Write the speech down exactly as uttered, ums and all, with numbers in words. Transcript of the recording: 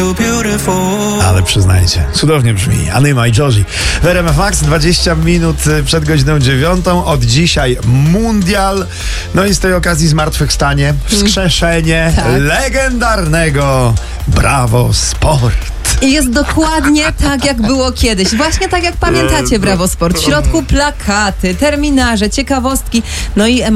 Ale przyznajcie, cudownie brzmi. Anyma i Joji. W R M F Max dwadzieścia minut przed godziną dziewiątą. Od dzisiaj mundial. No i z tej okazji zmartwychwstanie, wskrzeszenie tak. legendarnego Brawo Sport. I jest dokładnie tak, jak było kiedyś. Właśnie tak, jak pamiętacie Brawo Sport. W środku plakaty, terminarze, ciekawostki, no i